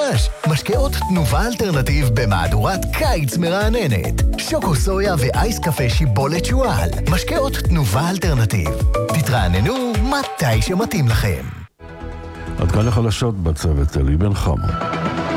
חדש, משקאות תנובה אלטרנטיב במהדורת קיץ מרעננת. שוקו סויה ואייס קפה שיבולת שואל. משקאות תנובה אלטרנטיב. תתרעננו מתי שמתאים לכם. עד כאן החדשות בצוות אלי בן חמו.